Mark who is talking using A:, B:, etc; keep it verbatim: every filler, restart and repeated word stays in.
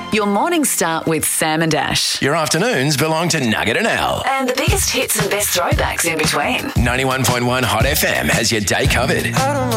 A: Your mornings start with Sam and Ash.
B: Your afternoons belong to Nugget and Al.
A: And the biggest hits and best throwbacks in between.
B: ninety-one point one Hot F M has your day covered.